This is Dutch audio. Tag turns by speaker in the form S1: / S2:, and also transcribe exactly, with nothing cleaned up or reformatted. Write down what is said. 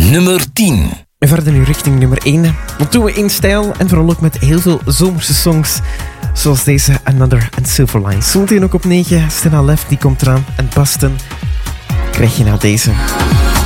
S1: nummer tien.
S2: En verder nu richting nummer één. Dat doen we in stijl en vooral ook met heel veel zomerse songs. Zoals deze Another and Silverline. Zometeen ook op negen. Stena Left, die komt eraan. En Boston krijg je na deze.